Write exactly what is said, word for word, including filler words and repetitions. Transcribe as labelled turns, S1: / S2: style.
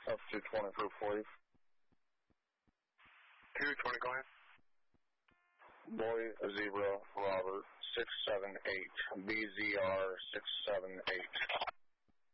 S1: Up to twenty for police.
S2: two twenty, go ahead.
S1: Boy, Zebra, Robert, six seven eight. B Z R six seven eight.